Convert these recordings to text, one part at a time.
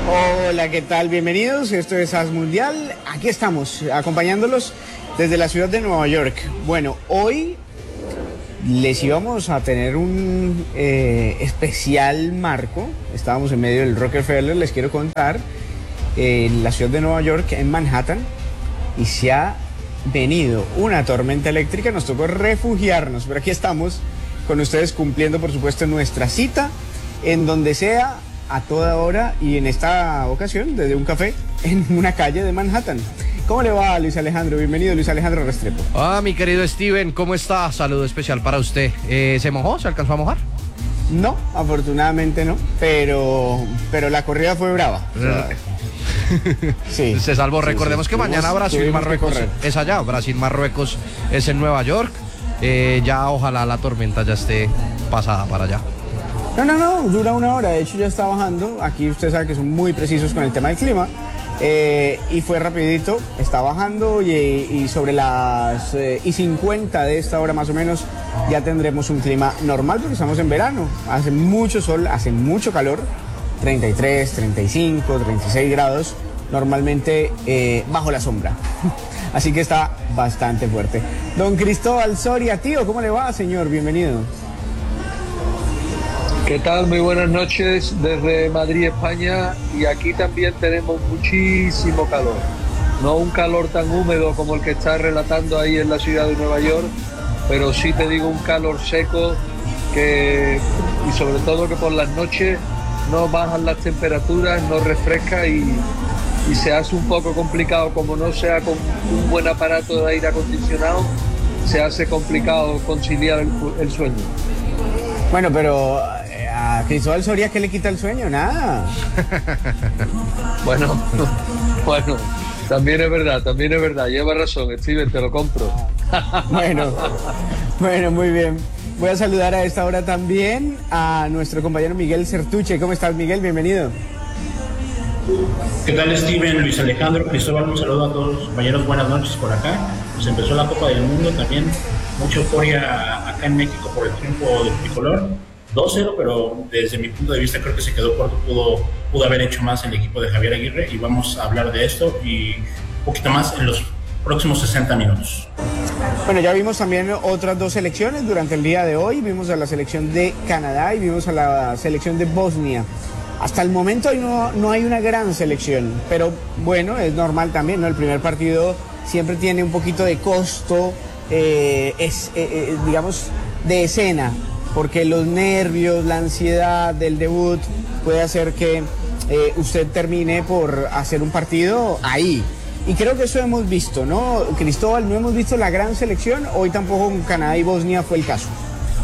Hola, ¿qué tal? Bienvenidos, esto es As Mundial. Aquí estamos, acompañándolos desde la ciudad de Nueva York. Bueno, hoy les íbamos a tener un especial marco. Estábamos en medio del Rockefeller, les quiero contar, en la ciudad de Nueva York, en Manhattan, y se ha venido una tormenta eléctrica. Nos tocó refugiarnos, pero aquí estamos con ustedes cumpliendo, por supuesto, nuestra cita en donde sea, a toda hora, y en esta ocasión desde un café en una calle de Manhattan. ¿Cómo le va, Luis Alejandro? Bienvenido, Luis Alejandro Restrepo. Mi querido Steven, ¿cómo está? Saludo especial para usted. ¿Se mojó? ¿Se alcanzó a mojar? No, afortunadamente no, pero la corrida fue brava. O sea, sí, se salvó. Sí, Recordemos que mañana Brasil-Marruecos es allá. Brasil-Marruecos es en Nueva York. Ya ojalá la tormenta ya esté pasada para allá. No, dura una hora. De hecho ya está bajando. Aquí usted sabe que son muy precisos con el tema del clima. Y fue rapidito, está bajando y sobre las y 50 de esta hora más o menos ya tendremos un clima normal porque estamos en verano. Hace mucho sol, hace mucho calor, 33, 35, 36 grados, normalmente bajo la sombra. Así que está bastante fuerte. Don Cristóbal Soria, tío, ¿cómo le va, señor? Bienvenido. ¿Qué tal? Muy buenas noches desde Madrid, España, y aquí también tenemos muchísimo calor. No un calor tan húmedo como el que está relatando ahí en la ciudad de Nueva York, pero sí te digo un calor seco y sobre todo que por las noches no bajan las temperaturas, no refresca y se hace un poco complicado, como no sea con un buen aparato de aire acondicionado, se hace complicado conciliar el sueño. Bueno, pero a Cristóbal Soria, ¿qué le quita el sueño? Nada. Bueno, también es verdad, lleva razón, Steven, te lo compro. Bueno, muy bien. Voy a saludar a esta hora también a nuestro compañero Miguel Certuche. ¿Cómo estás, Miguel? Bienvenido. ¿Qué tal, Steven, Luis Alejandro, Cristóbal? Un saludo a todos los compañeros, buenas noches por acá. Pues empezó la Copa del Mundo también, mucha euforia acá en México por el triunfo del tricolor. 2-0, pero desde mi punto de vista creo que se quedó corto, pudo haber hecho más el equipo de Javier Aguirre, y vamos a hablar de esto y un poquito más en los próximos 60 minutos. Bueno, ya vimos también otras dos selecciones durante el día de hoy. Vimos a la selección de Canadá y vimos a la selección de Bosnia. Hasta el momento no hay una gran selección, pero bueno, es normal también, ¿no? El primer partido siempre tiene un poquito de costo, digamos, de escena, porque los nervios, la ansiedad del debut puede hacer que usted termine por hacer un partido ahí. Y creo que eso hemos visto, ¿no? Cristóbal, no hemos visto la gran selección, hoy tampoco con Canadá y Bosnia fue el caso.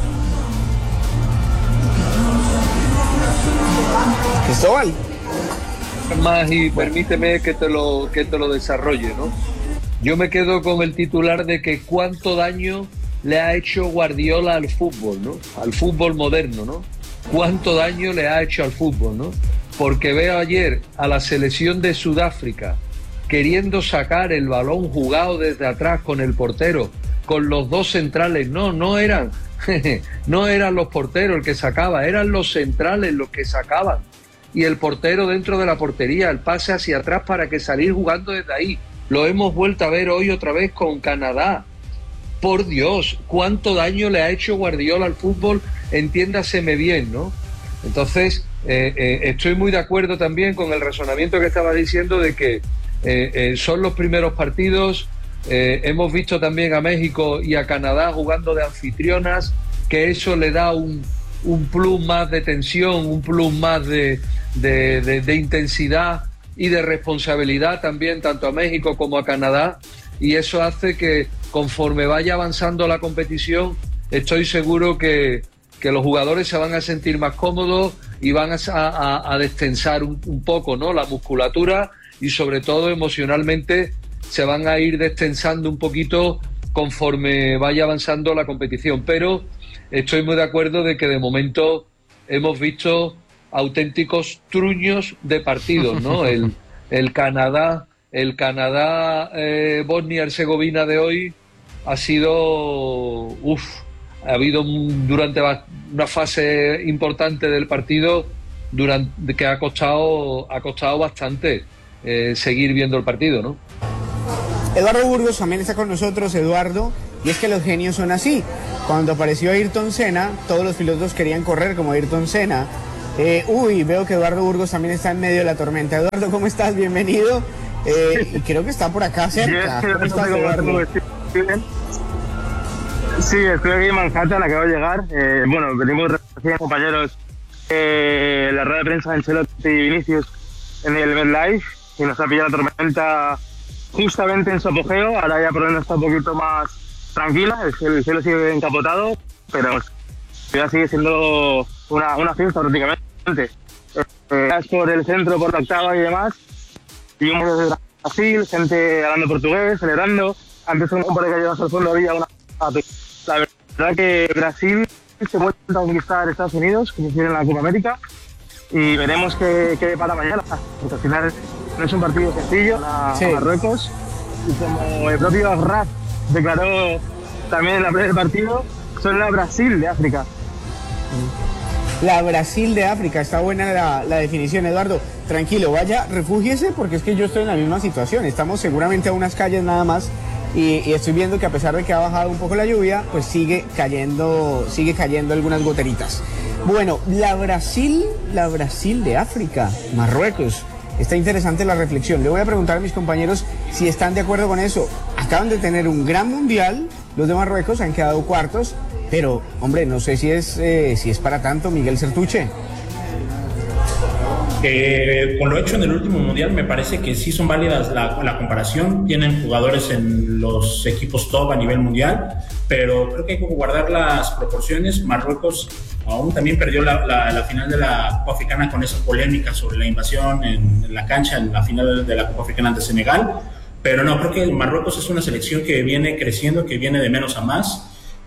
Cristóbal. Más, y permíteme que te lo desarrolle, ¿no? Yo me quedo con el titular de que cuánto daño le ha hecho Guardiola al fútbol, ¿no? Al fútbol moderno, ¿no? Cuánto daño le ha hecho al fútbol, ¿no? Porque veo ayer a la selección de Sudáfrica queriendo sacar el balón jugado desde atrás con el portero, con los dos centrales. No eran los porteros el que sacaba, eran los centrales los que sacaban. Y el portero dentro de la portería, el pase hacia atrás para que salir jugando desde ahí. Lo hemos vuelto a ver hoy otra vez con Canadá. Por Dios, cuánto daño le ha hecho Guardiola al fútbol, entiéndaseme bien, ¿no? Entonces, estoy muy de acuerdo también con el razonamiento que estaba diciendo de que son los primeros partidos. Hemos visto también a México y a Canadá jugando de anfitrionas, que eso le da un plus más de tensión, un plus más de intensidad y de responsabilidad también, tanto a México como a Canadá, y eso hace que conforme vaya avanzando la competición, estoy seguro que los jugadores se van a sentir más cómodos y van a destensar un poco, ¿no?, la musculatura, y sobre todo emocionalmente se van a ir destensando un poquito conforme vaya avanzando la competición. Pero estoy muy de acuerdo de que de momento hemos visto auténticos truños de partidos, ¿no? El Canadá Bosnia-Herzegovina de hoy ha sido ha habido durante una fase importante del partido que ha costado bastante seguir viendo el partido, ¿no? Eduardo Burgos también está con nosotros, Eduardo, y es que los genios son así. Cuando apareció Ayrton Senna, todos los pilotos querían correr como Ayrton Senna. Veo que Eduardo Burgos también está en medio de la tormenta. Eduardo, ¿cómo estás? Bienvenido. Y creo que está por acá cerca. ¿Cómo estás, Eduardo? Sí, estoy aquí en Manhattan, acabo de llegar. Venimos recién compañeros la rueda de prensa de Ancelotti y Vinicius en el MetLife y nos ha pillado la tormenta justamente en su apogeo. Ahora ya por lo menos está un poquito más tranquila, el cielo sigue encapotado, pero ya sigue siendo una fiesta prácticamente. Es por el centro, por la octava y demás. Y un desde Brasil, gente hablando portugués, celebrando. Antes un par de calles al fondo había una... La verdad que Brasil se vuelve a conquistar Estados Unidos, como hicieron en la Copa América, y veremos qué para mañana, porque al final no es un partido sencillo a Marruecos, y como el propio Raf declaró también en la previa del partido, son la Brasil de África. La Brasil de África, está buena la definición, Eduardo. Tranquilo, vaya, refúgiese, porque es que yo estoy en la misma situación. Estamos seguramente a unas calles nada más y estoy viendo que a pesar de que ha bajado un poco la lluvia, pues sigue cayendo algunas goteritas. Bueno, la Brasil de África, Marruecos. Está interesante la reflexión. Le voy a preguntar a mis compañeros si están de acuerdo con eso. Acaban de tener un gran mundial, los de Marruecos han quedado cuartos, pero, hombre, no sé si es para tanto, Miguel Sertuche. Con lo hecho en el último mundial me parece que sí son válidas la comparación. Tienen jugadores en los equipos top a nivel mundial, pero creo que hay que guardar las proporciones. Marruecos aún también perdió la final de la Copa Africana con esa polémica sobre la invasión en la cancha en la final de la Copa Africana de Senegal, pero no, creo que Marruecos es una selección que viene creciendo, que viene de menos a más,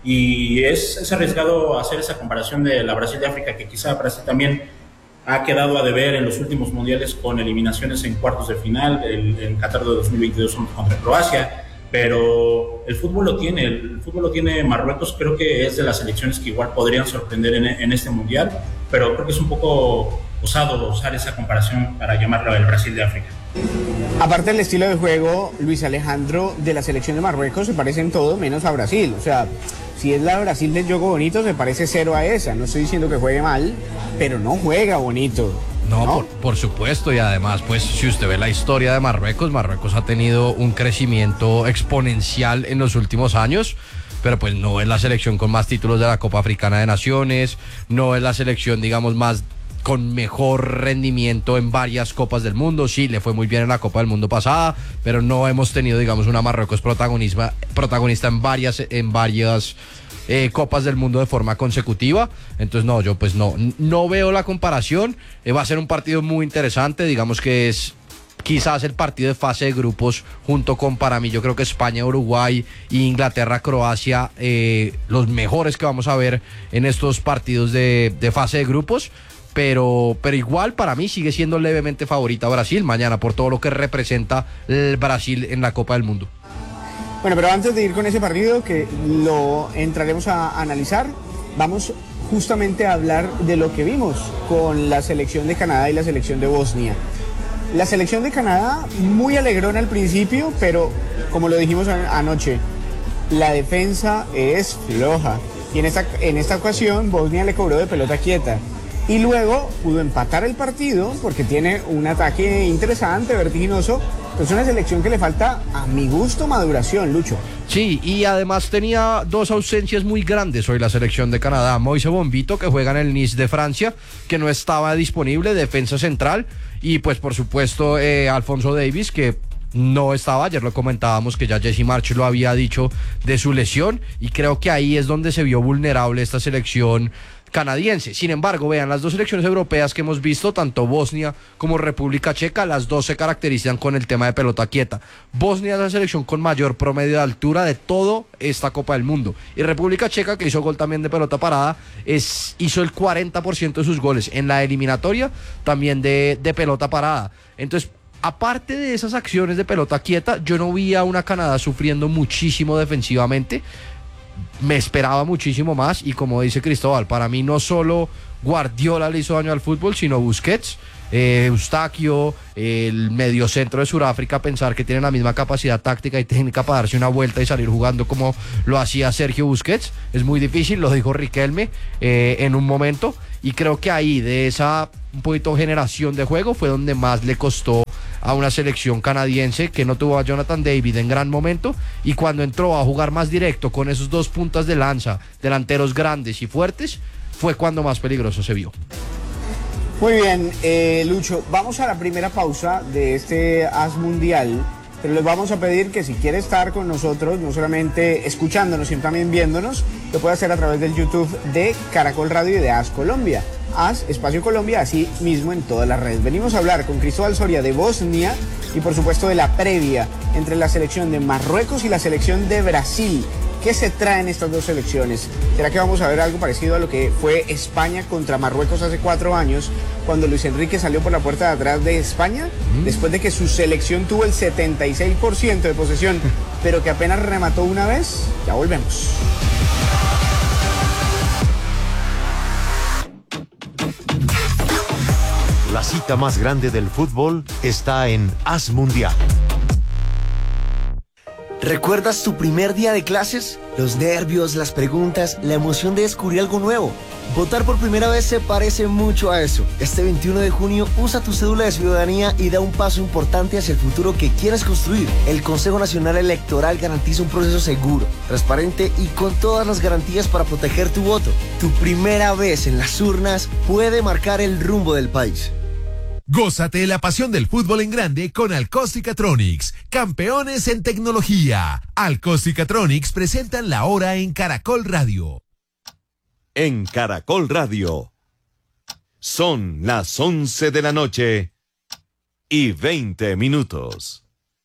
y es arriesgado hacer esa comparación de la Brasil de África, que quizá Brasil también ha quedado a deber en los últimos mundiales con eliminaciones en cuartos de final, en Qatar de 2022 contra Croacia, pero el fútbol lo tiene Marruecos. Creo que es de las selecciones que igual podrían sorprender en este mundial, pero creo que es un poco osado usar esa comparación para llamarlo el Brasil de África. Aparte del estilo de juego, Luis Alejandro, de la selección de Marruecos se parece en todo menos a Brasil. O sea, si es la Brasil del juego bonito, se parece cero a esa. No estoy diciendo que juegue mal, pero no juega bonito. No. Por supuesto, y además, pues, si usted ve la historia de Marruecos ha tenido un crecimiento exponencial en los últimos años, pero pues no es la selección con más títulos de la Copa Africana de Naciones, no es la selección, digamos, más con mejor rendimiento en varias Copas del Mundo. Sí, le fue muy bien en la Copa del Mundo pasada, pero no hemos tenido, digamos, una Marruecos protagonista en varias Copas del Mundo de forma consecutiva. Entonces yo pues no veo la comparación. Va a ser un partido muy interesante, digamos que es quizás el partido de fase de grupos junto con, para mí, yo creo que España, Uruguay e Inglaterra, Croacia, los mejores que vamos a ver en estos partidos de fase de grupos. Pero igual para mí sigue siendo levemente favorita Brasil mañana por todo lo que representa el Brasil en la Copa del Mundo. Bueno, pero antes de ir con ese partido, que lo entraremos a analizar, vamos justamente a hablar de lo que vimos con la selección de Canadá y la selección de Bosnia. La selección de Canadá muy alegrona al principio, pero como lo dijimos anoche, la defensa es floja. Y en esta ocasión Bosnia le cobró de pelota quieta. Y luego pudo empatar el partido porque tiene un ataque interesante, vertiginoso. Es una selección que le falta, a mi gusto, maduración, Lucho. Sí, y además tenía dos ausencias muy grandes hoy la selección de Canadá. Moise Bombito, que juega en el Nice de Francia, que no estaba disponible, defensa central. Y pues por supuesto Alphonso Davies, que no estaba. Ayer lo comentábamos que ya Jesse Marsch lo había dicho de su lesión, y creo que ahí es donde se vio vulnerable esta selección canadiense. Sin embargo, vean, las dos selecciones europeas que hemos visto, tanto Bosnia como República Checa, las dos se caracterizan con el tema de pelota quieta. Bosnia es la selección con mayor promedio de altura de toda esta Copa del Mundo, y República Checa, que hizo gol también de pelota parada, hizo el 40% de sus goles en la eliminatoria también de pelota parada. Entonces, aparte de esas acciones de pelota quieta, yo no vi a una Canadá sufriendo muchísimo defensivamente. me esperaba muchísimo más, y como dice Cristóbal, para mí no solo Guardiola le hizo daño al fútbol, sino Busquets, Eustaquio, el mediocentro de Sudáfrica, pensar que tienen la misma capacidad táctica y técnica para darse una vuelta y salir jugando como lo hacía Sergio Busquets, es muy difícil, lo dijo Riquelme en un momento, y creo que ahí de esa un poquito generación de juego fue donde más le costó a una selección canadiense que no tuvo a Jonathan David en gran momento, y cuando entró a jugar más directo con esos dos puntas de lanza, delanteros grandes y fuertes, fue cuando más peligroso se vio. Muy bien, Lucho, vamos a la primera pausa de este As Mundial, pero les vamos a pedir que si quiere estar con nosotros, no solamente escuchándonos, sino también viéndonos, lo puede hacer a través del YouTube de Caracol Radio y de As Colombia. As Espacio Colombia, así mismo en todas las redes. Venimos a hablar con Cristóbal Soria de Bosnia y por supuesto de la previa entre la selección de Marruecos y la selección de Brasil. ¿Qué se traen estas dos selecciones? ¿Será que vamos a ver algo parecido a lo que fue España contra Marruecos hace 4 años, cuando Luis Enrique salió por la puerta de atrás de España, después de que su selección tuvo el 76% de posesión, pero que apenas remató una vez? Ya volvemos. La cita más grande del fútbol está en As Mundial. ¿Recuerdas tu primer día de clases? Los nervios, las preguntas, la emoción de descubrir algo nuevo. Votar por primera vez se parece mucho a eso. Este 21 de junio usa tu cédula de ciudadanía y da un paso importante hacia el futuro que quieres construir. El Consejo Nacional Electoral garantiza un proceso seguro, transparente y con todas las garantías para proteger tu voto. Tu primera vez en las urnas puede marcar el rumbo del país. Gózate la pasión del fútbol en grande con Alcostica-Tronics, campeones en tecnología. Alcostica-Tronics presentan la hora en Caracol Radio. En Caracol Radio. Son las 11 de la noche y 20 minutos.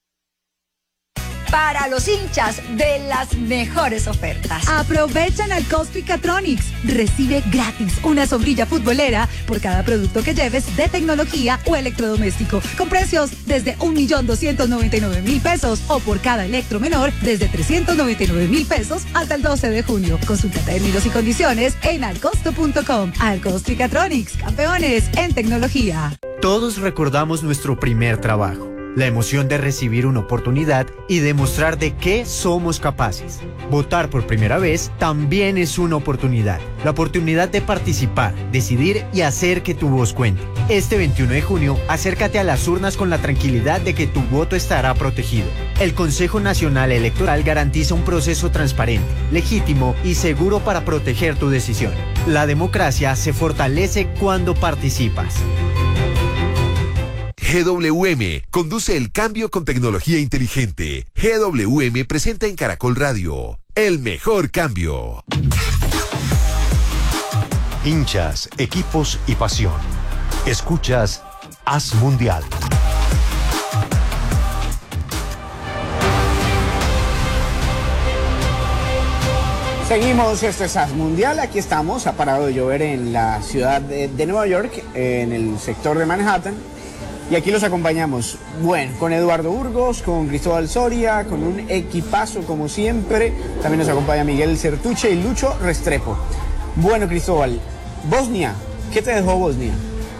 Para los hinchas de las mejores ofertas. Aprovechan Alcostica-Tronics. Recibe gratis una sombrilla futbolera por cada producto que lleves de tecnología o electrodoméstico, con precios desde 1.299.000 pesos o por cada electro menor desde 399.000 pesos hasta el 12 de junio. Consulta términos y condiciones en alcosto.com. Alcostica-Tronics, campeones en tecnología. Todos recordamos nuestro primer trabajo. La emoción de recibir una oportunidad y demostrar de qué somos capaces. Votar por primera vez también es una oportunidad. La oportunidad de participar, decidir y hacer que tu voz cuente. Este 21 de junio, acércate a las urnas con la tranquilidad de que tu voto estará protegido. El Consejo Nacional Electoral garantiza un proceso transparente, legítimo y seguro para proteger tu decisión. La democracia se fortalece cuando participas. GWM conduce el cambio con tecnología inteligente. GWM presenta en Caracol Radio el mejor cambio. Hinchas, equipos y pasión. Escuchas As Mundial. Seguimos, esto es As Mundial, aquí estamos, ha parado de llover en la ciudad de Nueva York, en el sector de Manhattan. Y aquí los acompañamos, bueno, con Eduardo Burgos, con Cristóbal Soria, con un equipazo como siempre. También nos acompaña Miguel Certuche y Lucho Restrepo. Bueno, Cristóbal, Bosnia, ¿qué te dejó Bosnia?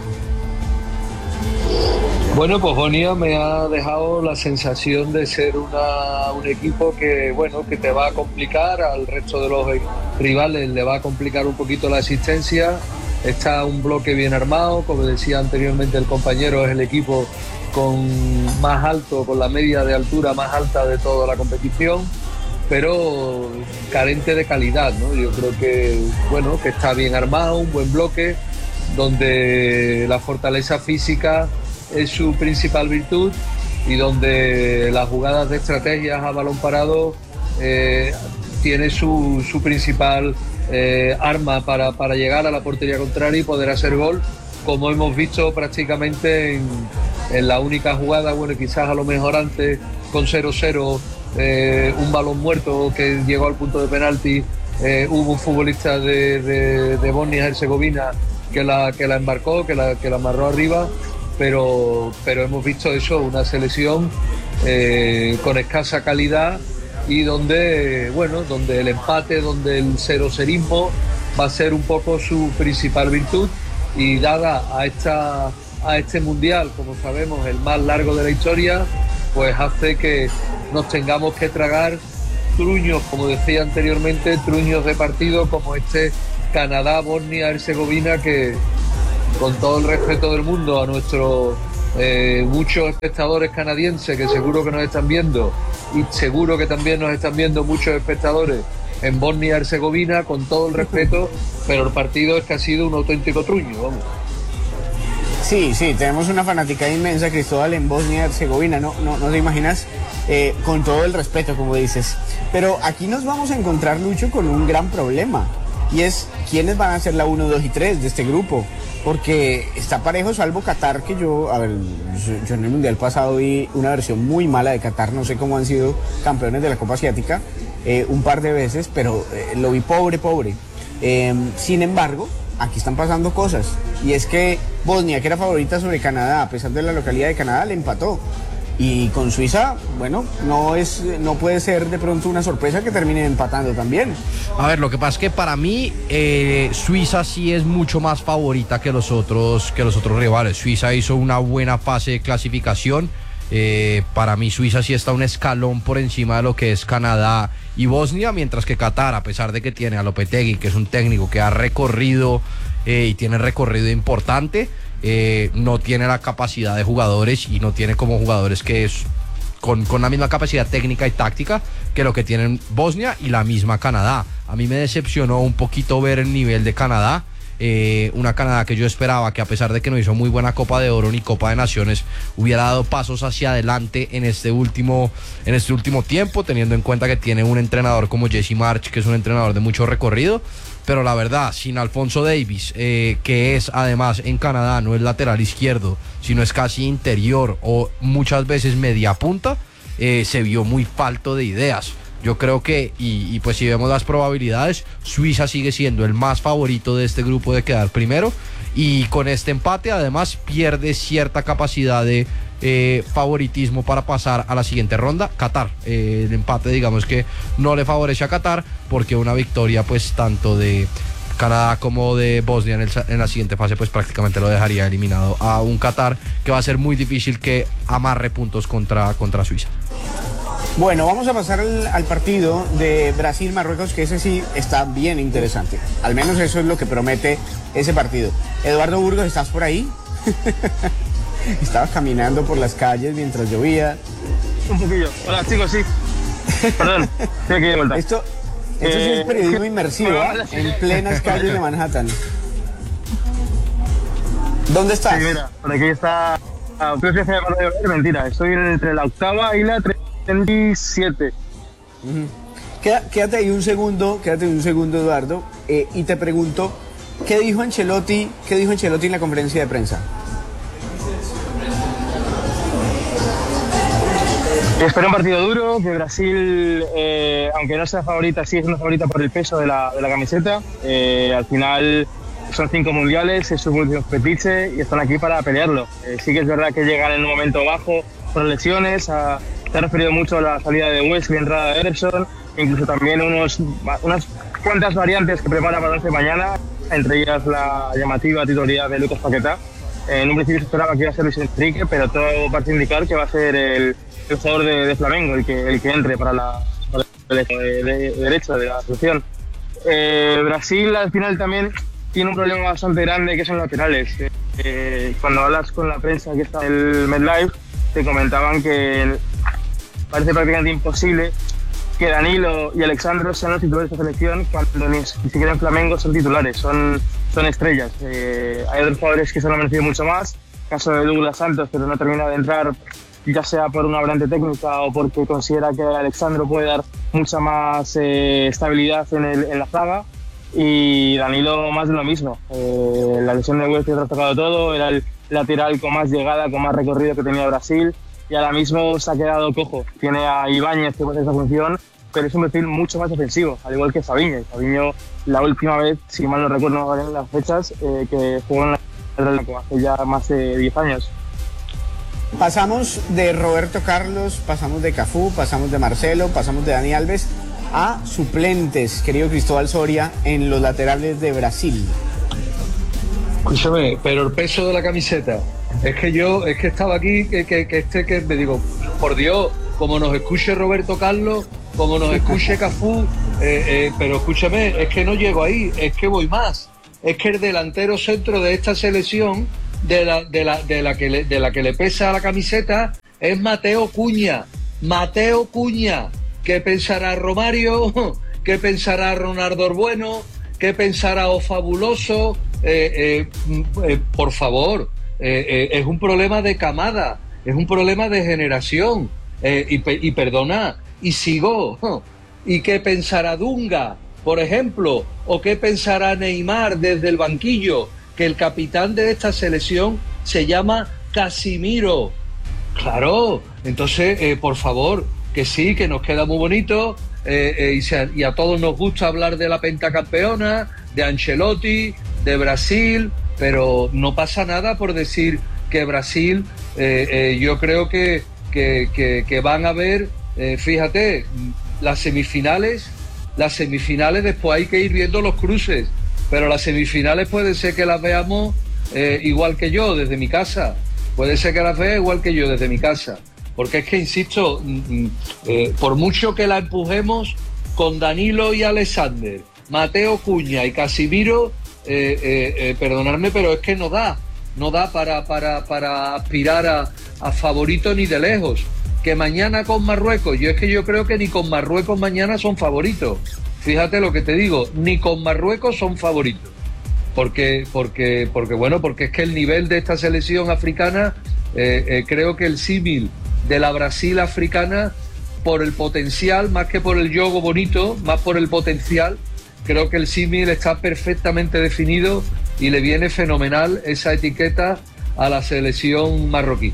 Bueno, pues Bosnia me ha dejado la sensación de ser un equipo que, bueno, que te va a complicar, al resto de los rivales le va a complicar un poquito la existencia. Está un bloque bien armado, como decía anteriormente el compañero, es el equipo con más alto, con la media de altura más alta de toda la competición, pero carente de calidad, ¿no? Yo creo que, bueno, que está bien armado, un buen bloque, donde la fortaleza física es su principal virtud y donde las jugadas de estrategias a balón parado tiene su principal arma para llegar a la portería contraria y poder hacer gol, como hemos visto prácticamente en la única jugada, bueno, quizás a lo mejor antes con 0-0, un balón muerto que llegó al punto de penalti, hubo un futbolista de Bosnia y Herzegovina que la embarcó, que la amarró arriba, pero hemos visto eso, una selección con escasa calidad y donde, bueno, donde el empate, donde el cerismo va a ser un poco su principal virtud, y dada a este mundial, como sabemos, el más largo de la historia, pues hace que nos tengamos que tragar truños, como decía anteriormente, truños de partido como este Canadá, Bosnia, Herzegovina, que con todo el respeto del mundo a nuestros muchos espectadores canadienses que seguro que nos están viendo, y seguro que también nos están viendo muchos espectadores en Bosnia y Herzegovina, con todo el respeto, pero el partido es que ha sido un auténtico truño, vamos. Sí, tenemos una fanaticada inmensa, Cristóbal, en Bosnia y Herzegovina, no te imaginas, con todo el respeto, como dices. Pero aquí nos vamos a encontrar, Lucho, con un gran problema, y es quiénes van a ser la 1, 2 y 3 de este grupo, porque está parejo, salvo Qatar, que yo en el Mundial pasado vi una versión muy mala de Qatar, no sé cómo han sido campeones de la Copa Asiática un par de veces, pero lo vi pobre. Sin embargo, aquí están pasando cosas, y es que Bosnia, que era favorita sobre Canadá, a pesar de la localidad de Canadá, le empató. Y con Suiza, bueno, no puede ser de pronto una sorpresa que termine empatando también. A ver, lo que pasa es que para mí Suiza sí es mucho más favorita que los otros rivales. Suiza hizo una buena fase de clasificación. Para mí Suiza sí está un escalón por encima de lo que es Canadá y Bosnia, mientras que Qatar, a pesar de que tiene a Lopetegui, que es un técnico que ha recorrido y tiene recorrido importante, no tiene la capacidad de jugadores, y no tiene como jugadores que es con la misma capacidad técnica y táctica que lo que tienen Bosnia y la misma Canadá. A mí me decepcionó un poquito ver el nivel de Canadá. Una Canadá que yo esperaba que, a pesar de que no hizo muy buena Copa de Oro ni Copa de Naciones, hubiera dado pasos hacia adelante en este último tiempo, teniendo en cuenta que tiene un entrenador como Jesse Marsch, que es un entrenador de mucho recorrido. Pero la verdad, sin Alphonso Davies, que es además en Canadá no es lateral izquierdo, sino es casi interior o muchas veces media punta, se vio muy falto de ideas. Yo creo que, y pues si vemos las probabilidades, Suiza sigue siendo el más favorito de este grupo de quedar primero, y con este empate además pierde cierta capacidad de favoritismo para pasar a la siguiente ronda. Qatar, el empate digamos que no le favorece a Qatar, porque una victoria pues tanto de Canadá como de Bosnia en la siguiente fase pues prácticamente lo dejaría eliminado a un Qatar que va a ser muy difícil que amarre puntos contra Suiza. Bueno, vamos a pasar al partido de Brasil-Marruecos, que ese sí está bien interesante. Al menos eso es lo que promete ese partido. Eduardo Burgos, ¿estás por ahí? Estabas caminando por las calles mientras llovía. Un poquillo. Hola, chicos, sí. Perdón, estoy aquí de vuelta. Esto sí es periodismo inmersivo, en plenas calles de Manhattan. ¿Dónde estás? Sí, mira, por aquí está... Mentira, estoy entre la 8ª y la 37. Quédate ahí un segundo, Eduardo, y te pregunto, ¿qué dijo Ancelotti en la conferencia de prensa? Espero un partido duro, que Brasil, aunque no sea favorita, sí es una favorita por el peso de la camiseta. Al final son 5 mundiales, es su último fetiche y están aquí para pelearlo. Sí que es verdad que llegan en un momento bajo por lesiones. Se ha referido mucho a la salida de Wesley, entrada de Ederson, incluso también unas cuantas variantes que prepara para el 11 mañana, entre ellas la llamativa titularidad de Lucas Paquetá. En un principio se esperaba que iba a ser Luis Enrique, pero todo parece indicar que va a ser el jugador de Flamengo el que entre para el derecho de la selección. Brasil al final también tiene un problema bastante grande, que son laterales. Cuando hablas con la prensa que está en el MetLife, te comentaban que parece prácticamente imposible que Danilo y Alexandro sean los titulares de esta selección, cuando ni siquiera en Flamengo son titulares, son estrellas. Hay otros jugadores que se lo han merecido mucho más, caso de Douglas Santos, pero no termina de entrar, ya sea por una variante técnica o porque considera que Alexandro puede dar mucha más estabilidad en la zaga, y Danilo más de lo mismo. La lesión de Wesley ha tocado todo, era el lateral con más llegada, con más recorrido que tenía Brasil, y ahora mismo se ha quedado cojo. Tiene a Ibáñez que puede hacer esa función, pero es un perfil mucho más ofensivo, al igual que Fabinho. Fabinho, la última vez, si mal no recuerdo las fechas, que jugó en la hace ya más de 10 años. Pasamos de Roberto Carlos, pasamos de Cafú, pasamos de Marcelo, pasamos de Dani Alves a suplentes, querido Cristóbal Soria, en los laterales de Brasil. Escúchame, pero el peso de la camiseta, es que estaba aquí, que me digo, por Dios, como nos escuche Roberto Carlos, como nos escuche Cafú, pero escúchame, es que no llego ahí, es que voy más, es que el delantero centro de esta selección, de la que le pesa la camiseta, es Mateo Cunha. Mateo Cunha. ¿Qué pensará Romario? ¿Qué pensará Ronaldo Bueno? ¿Qué pensará O Fabuloso? Por favor, es un problema de camada, es un problema de generación. Y perdona, y sigo. ¿Y qué pensará Dunga, por ejemplo? ¿O qué pensará Neymar desde el banquillo? Que el capitán de esta selección se llama Casimiro. Claro, entonces, por favor, que sí, que nos queda muy bonito, y a todos nos gusta hablar de la pentacampeona, de Ancelotti, de Brasil, pero no pasa nada por decir que Brasil, yo creo que van a ver, fíjate, las semifinales, después hay que ir viendo los cruces, pero las semifinales puede ser que las veamos igual que yo desde mi casa, puede ser que las vea igual que yo desde mi casa, porque es que, insisto, por mucho que la empujemos con Danilo y Alexander, Mateo Cunha y Casimiro, perdonadme, pero es que no da para aspirar a favorito ni de lejos. Que mañana con Marruecos, yo creo que ni con Marruecos mañana son favoritos. Fíjate lo que te digo, ni con Marruecos son favoritos. Porque es que el nivel de esta selección africana, creo que el símil de la Brasil africana, por el potencial, más que por el juego bonito, más por el potencial, creo que el símil está perfectamente definido y le viene fenomenal esa etiqueta a la selección marroquí.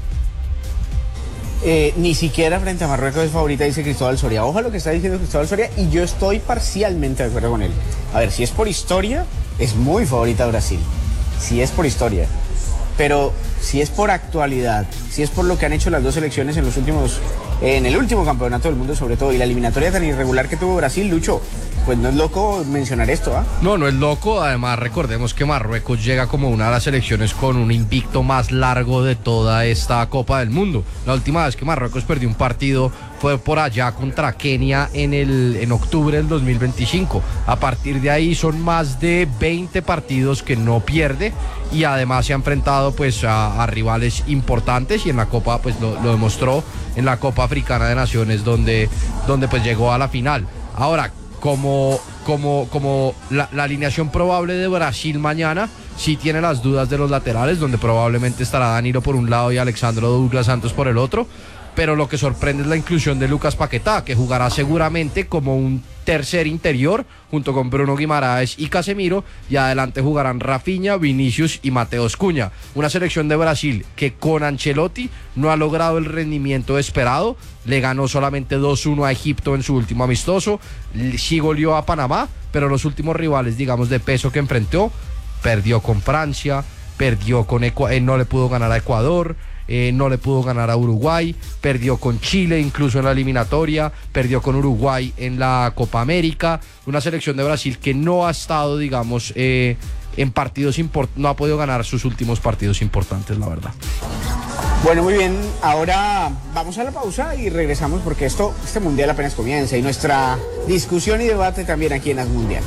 Ni siquiera frente a Marruecos es favorita, dice Cristóbal Soria. Ojo a lo que está diciendo Cristóbal Soria, y yo estoy parcialmente de acuerdo con él. A ver, si es por historia, es muy favorita Brasil. Si es por historia. Pero si es por actualidad, si es por lo que han hecho las dos selecciones en el último campeonato del mundo sobre todo, y la eliminatoria tan irregular que tuvo Brasil, Lucho, pues no es loco mencionar esto, ¿ah? No es loco. Además, recordemos que Marruecos llega como una de las selecciones con un invicto más largo de toda esta Copa del Mundo. La última vez que Marruecos perdió un partido fue por allá contra Kenia en octubre del 2025. A partir de ahí son más de 20 partidos que no pierde, y además se ha enfrentado pues a rivales importantes, y en la Copa pues lo demostró en la Copa Africana de Naciones donde pues llegó a la final. Ahora, como la alineación probable de Brasil mañana, sí tiene las dudas de los laterales, donde probablemente estará Danilo por un lado y Alexandro Douglas Santos por el otro, pero lo que sorprende es la inclusión de Lucas Paquetá, que jugará seguramente como un tercer interior junto con Bruno Guimaraes y Casemiro, y adelante jugarán Rafinha, Vinicius y Mateus Cunha. Una selección de Brasil que con Ancelotti no ha logrado el rendimiento esperado. Le ganó solamente 2-1 a Egipto en su último amistoso, sí goleó a Panamá, pero los últimos rivales, digamos, de peso que enfrentó, perdió con Francia, perdió con no le pudo ganar a Ecuador, no le pudo ganar a Uruguay, perdió con Chile incluso en la eliminatoria, perdió con Uruguay en la Copa América. Una selección de Brasil que no ha estado, digamos, en partidos importantes, no ha podido ganar sus últimos partidos importantes, la verdad. Bueno, muy bien, ahora vamos a la pausa y regresamos, porque este mundial apenas comienza, y nuestra discusión y debate también aquí en As Mundial.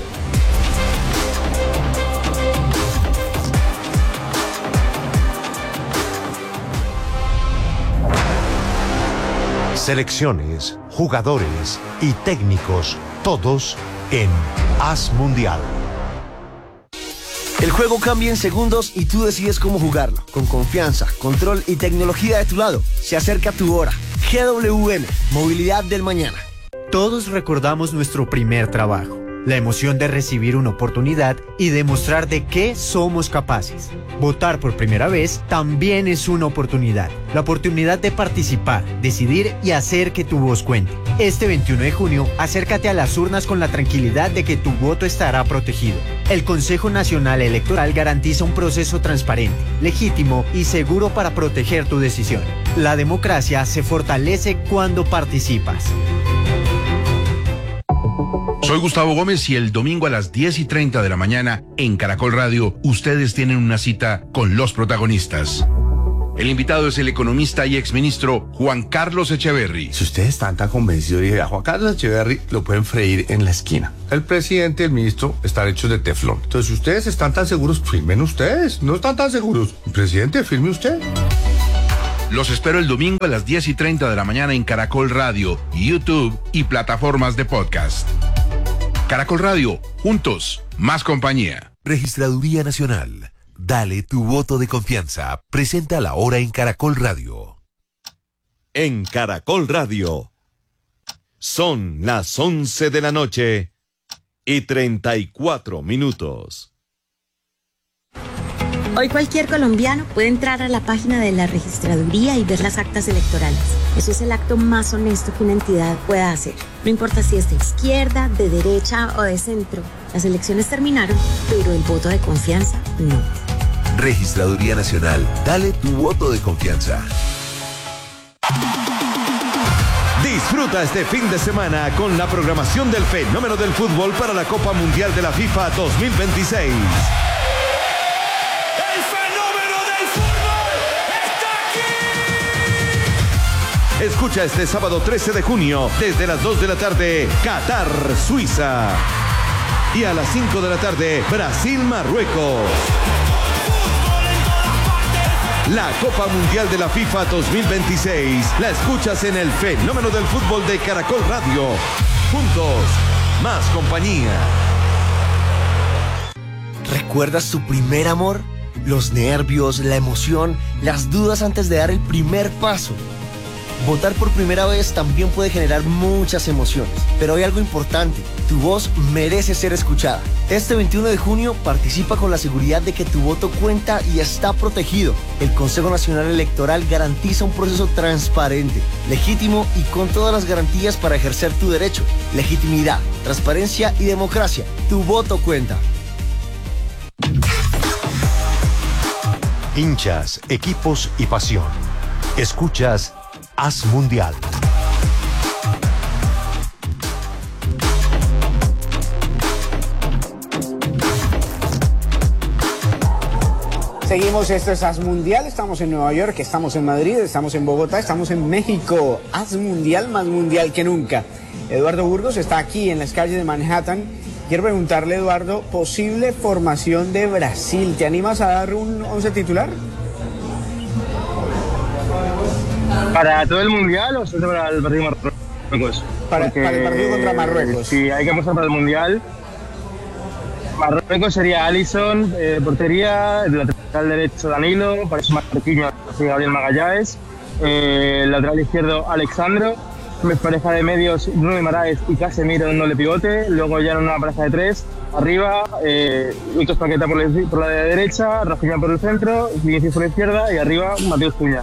Selecciones, jugadores y técnicos, todos en As Mundial. El juego cambia en segundos y tú decides cómo jugarlo. Con confianza, control y tecnología de tu lado. Se acerca tu hora. GWM, movilidad del mañana. Todos recordamos nuestro primer trabajo. la emoción de recibir una oportunidad y demostrar de qué somos capaces. Votar por primera vez también es una oportunidad. La oportunidad de participar, decidir y hacer que tu voz cuente. Este 21 de junio, acércate a las urnas con la tranquilidad de que tu voto estará protegido. El Consejo Nacional Electoral garantiza un proceso transparente, legítimo y seguro para proteger tu decisión. La democracia se fortalece cuando participas. Soy Gustavo Gómez y el domingo a las 10:30 de la mañana en Caracol Radio, ustedes tienen una cita con los protagonistas. El invitado es el economista y exministro Juan Carlos Echeverry. Si ustedes están tan convencidos, dije, a Juan Carlos Echeverry lo pueden freír en la esquina. El presidente y el ministro están hechos de teflón. Entonces, si ustedes están tan seguros, firmen ustedes. No están tan seguros. Presidente, firme usted. Los espero el domingo a las 10:30 de la mañana en Caracol Radio, YouTube y plataformas de podcast. Caracol Radio, juntos, más compañía. Registraduría Nacional. Dale tu voto de confianza. Presenta la hora en Caracol Radio. En Caracol Radio. Son las 11 de la noche y 34 minutos. Hoy cualquier colombiano puede entrar a la página de la registraduría y ver las actas electorales. Eso es el acto más honesto que una entidad pueda hacer. No importa si es de izquierda, de derecha o de centro. Las elecciones terminaron, pero el voto de confianza no. Registraduría Nacional. Dale tu voto de confianza. Disfruta este fin de semana con la programación del fenómeno del fútbol para la Copa Mundial de la FIFA 2026. Escucha este sábado 13 de junio, desde las 2 de la tarde, Qatar, Suiza. Y a las 5 de la tarde, Brasil, Marruecos. La Copa Mundial de la FIFA 2026 la escuchas en el fenómeno del fútbol de Caracol Radio. Juntos, más compañía. ¿Recuerdas tu primer amor? Los nervios, la emoción, las dudas antes de dar el primer paso. Votar por primera vez también puede generar muchas emociones, pero hay algo importante, tu voz merece ser escuchada. Este 21 de junio participa con la seguridad de que tu voto cuenta y está protegido. El Consejo Nacional Electoral garantiza un proceso transparente, legítimo y con todas las garantías para ejercer tu derecho. Legitimidad, transparencia y democracia. Tu voto cuenta. Hinchas, equipos y pasión. Escuchas Haz Mundial. Seguimos, esto es Haz Mundial, estamos en Nueva York, estamos en Madrid, estamos en Bogotá, estamos en México. Haz Mundial, más mundial que nunca. Eduardo Burgos está aquí en las calles de Manhattan. Quiero preguntarle, Eduardo, posible formación de Brasil. ¿Te animas a dar un 11 titular? ¿Para todo el mundial o solo para el partido Marruecos? Para el partido contra Marruecos. Si hay que apostar para el mundial, Marruecos sería Alisson, portería, el lateral derecho Danilo, para eso Marquinhos, Gabriel Magallanes, el lateral izquierdo Alexandro, pareja de medios Bruno Guimaraes y Casemiro en doble pivote, luego ya en una pareja de tres, arriba Lucho Paqueta por la derecha, Rafinha por el centro, Vinicius por la izquierda y arriba Mateus Cunha.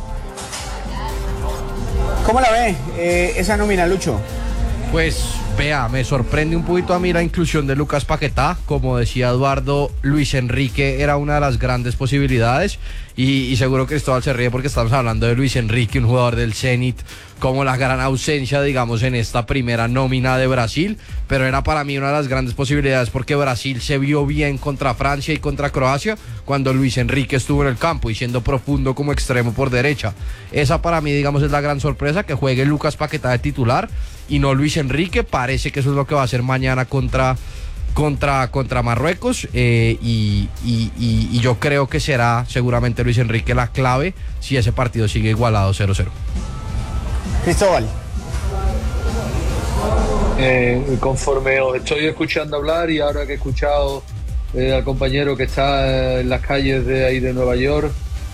¿Cómo la ve esa nómina, Lucho? Pues vea, me sorprende un poquito a mí la inclusión de Lucas Paquetá. Como decía Eduardo, Luis Enrique era una de las grandes posibilidades y seguro que Cristóbal se ríe porque estamos hablando de Luis Enrique, un jugador del Zenit, como la gran ausencia, digamos, en esta primera nómina de Brasil, pero era para mí una de las grandes posibilidades porque Brasil se vio bien contra Francia y contra Croacia cuando Luis Enrique estuvo en el campo y siendo profundo como extremo por derecha. Esa para mí, digamos, es la gran sorpresa, que juegue Lucas Paquetá de titular y no Luis Enrique. Parece que eso es lo que va a hacer mañana contra Marruecos y yo creo que será seguramente Luis Enrique la clave si ese partido sigue igualado 0-0. Cristóbal. Conforme os estoy escuchando hablar y ahora que he escuchado al compañero que está en las calles de ahí de Nueva York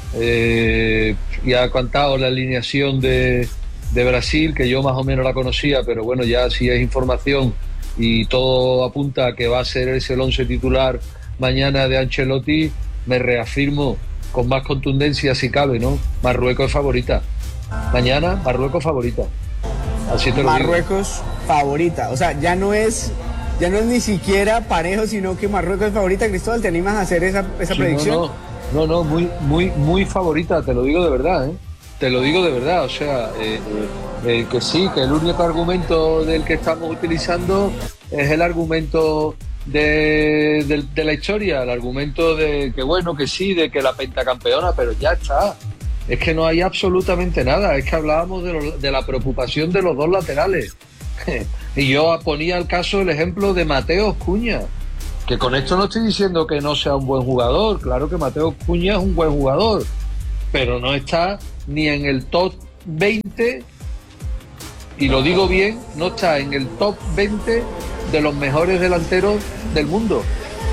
y ha contado la alineación de Brasil, que yo más o menos la conocía, pero bueno, ya si es información y todo apunta a que va a ser ese el 11 titular mañana de Ancelotti, me reafirmo con más contundencia si cabe, ¿no? Marruecos es favorita. Mañana, Marruecos favorita. Así te lo Marruecos digo. favorita. O sea, ya no es ni siquiera parejo, sino que Marruecos es favorita. Cristóbal, ¿te animas a hacer esa Sí, predicción? No, muy favorita, te lo digo de verdad, ¿eh? Te lo digo de verdad, o sea, que sí, que el único argumento del que estamos utilizando es el argumento de la historia, el argumento de que bueno, que sí, de que la pentacampeona, pero ya está. Es que no hay absolutamente nada, es que hablábamos de la preocupación de los dos laterales. Y yo ponía el ejemplo de Mateos Cunha, que con esto no estoy diciendo que no sea un buen jugador, claro que Mateos Cunha es un buen jugador, pero no está ni en el top 20, y lo digo bien, no está en el top 20 de los mejores delanteros del mundo.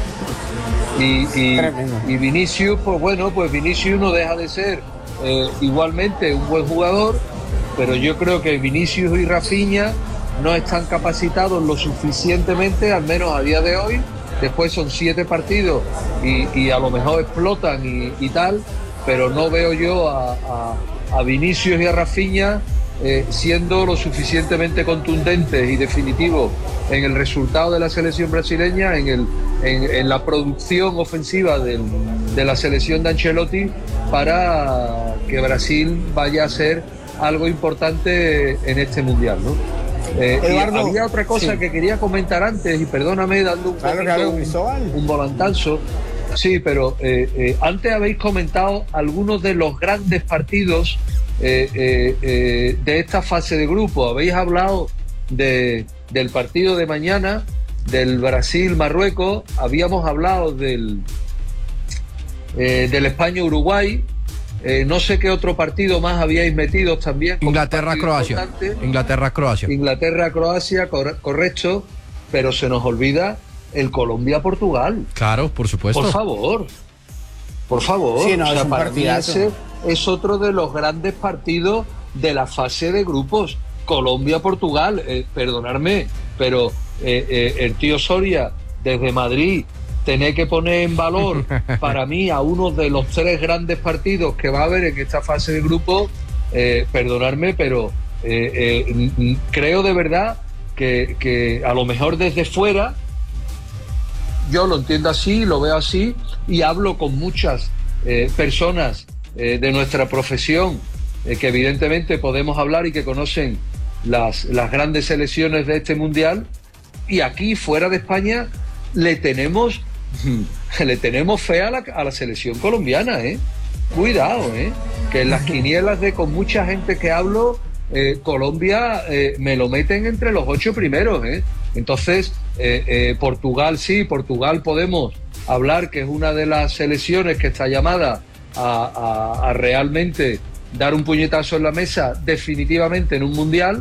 Y Vinicius, pues bueno, pues Vinicius no deja de ser igualmente un buen jugador, pero yo creo que Vinicius y Rafinha no están capacitados lo suficientemente, al menos a día de hoy. Después son 7 partidos y a lo mejor explotan y tal, pero no veo yo a Vinicius y a Rafinha siendo lo suficientemente contundentes y definitivos en el resultado de la selección brasileña, en la producción ofensiva de la selección de Ancelotti, para que Brasil vaya a ser algo importante en este mundial, ¿no? Eduardo, había otra cosa sí, que quería comentar antes, y perdóname dando un volantazo. Sí, pero antes habéis comentado algunos de los grandes partidos de esta fase de grupo. Habéis hablado del partido de mañana, del Brasil-Marruecos, habíamos hablado del España-Uruguay. No sé qué otro partido más habíais metido también. Inglaterra-Croacia. Inglaterra-Croacia, correcto, pero se nos olvida el Colombia-Portugal. Claro, por supuesto. Por favor. Sí, no, o sea, es un para mí partidazo. ese es otro de los grandes partidos de la fase de grupos. Colombia-Portugal, perdonadme, pero el tío Soria desde Madrid tener que poner en valor para mí a uno de los 3 grandes partidos que va a haber en esta fase de grupo, perdonadme, pero creo de verdad que a lo mejor desde fuera, yo lo entiendo así, lo veo así, y hablo con muchas personas de nuestra profesión que evidentemente podemos hablar y que conocen las grandes selecciones de este mundial, y aquí fuera de España le tenemos fe a la selección colombiana, cuidado, que en las quinielas con mucha gente que hablo, Colombia me lo meten entre los 8 primeros, entonces Portugal podemos hablar que es una de las selecciones que está llamada a realmente dar un puñetazo en la mesa definitivamente en un mundial,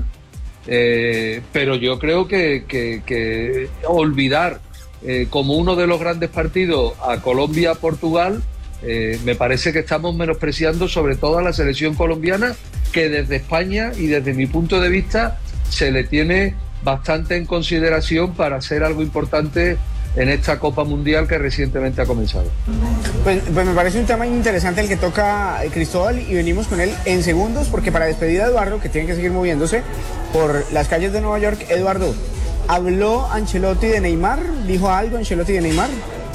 pero yo creo que olvidar como uno de los grandes partidos a Colombia-Portugal, me parece que estamos menospreciando sobre todo a la selección colombiana, que desde España y desde mi punto de vista se le tiene bastante en consideración para hacer algo importante en esta Copa Mundial que recientemente ha comenzado. Pues me parece un tema interesante el que toca Cristóbal, y venimos con él en segundos, porque para despedir a Eduardo, que tiene que seguir moviéndose por las calles de Nueva York, Eduardo, ¿habló Ancelotti de Neymar? ¿Dijo algo Ancelotti de Neymar?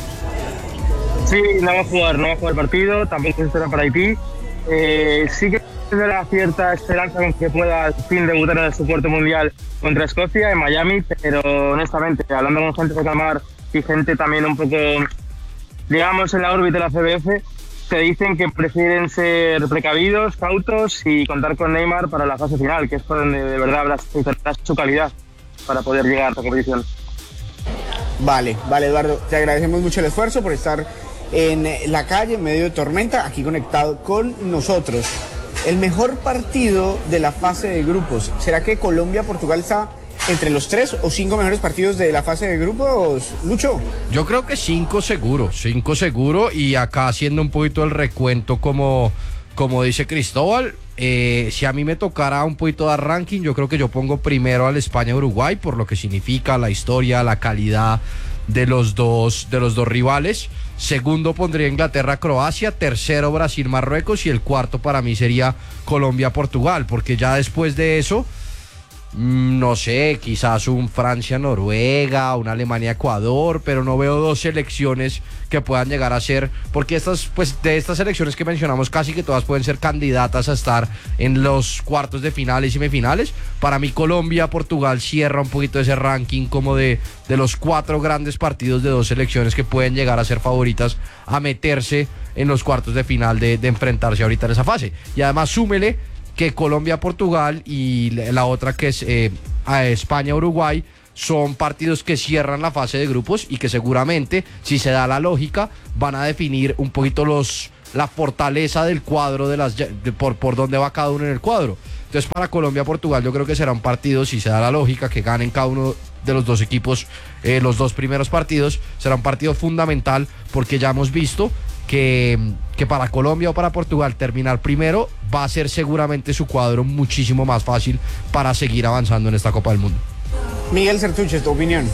Sí, no va a jugar el partido, tampoco se espera para Haití. Sí que tendrá cierta esperanza con que pueda al fin debutar en el su cuarto mundial contra Escocia en Miami, pero honestamente, hablando con gente de Camar y gente también un poco, digamos, en la órbita de la CBF, te dicen que prefieren ser precavidos, cautos y contar con Neymar para la fase final, que es por donde de verdad habrá su calidad para poder llegar a esta competición. Vale, Eduardo, te agradecemos mucho el esfuerzo por estar en la calle en medio de tormenta, aquí conectado con nosotros. El mejor partido de la fase de grupos, ¿será que Colombia-Portugal está entre los 3 o 5 mejores partidos de la fase de grupos, Lucho? Yo creo que 5 seguro, y acá haciendo un poquito el recuento como como dice Cristóbal, si a mí me tocara un poquito dar ranking, yo creo que yo pongo primero al España-Uruguay, por lo que significa la historia, la calidad de los dos rivales. Segundo pondría Inglaterra-Croacia, tercero Brasil-Marruecos y el cuarto para mí sería Colombia-Portugal, porque ya después de eso, no sé, quizás un Francia-Noruega, un Alemania-Ecuador, pero no veo dos selecciones que puedan llegar a ser, porque de estas selecciones que mencionamos casi que todas pueden ser candidatas a estar en los cuartos de finales y semifinales. Para mí Colombia-Portugal cierra un poquito ese ranking como de los 4 grandes partidos de dos selecciones que pueden llegar a ser favoritas a meterse en los cuartos de final de enfrentarse ahorita en esa fase. Y además súmele que Colombia-Portugal y la otra que es España-Uruguay son partidos que cierran la fase de grupos y que seguramente, si se da la lógica, van a definir un poquito la fortaleza del cuadro por donde va cada uno en el cuadro. Entonces para Colombia-Portugal yo creo que será un partido, si se da la lógica, que ganen cada uno de los dos equipos los 2 primeros partidos, será un partido fundamental, porque ya hemos visto que para Colombia o para Portugal terminar primero va a ser seguramente su cuadro muchísimo más fácil para seguir avanzando en esta Copa del Mundo. Miguel Sertuche, tu opinión.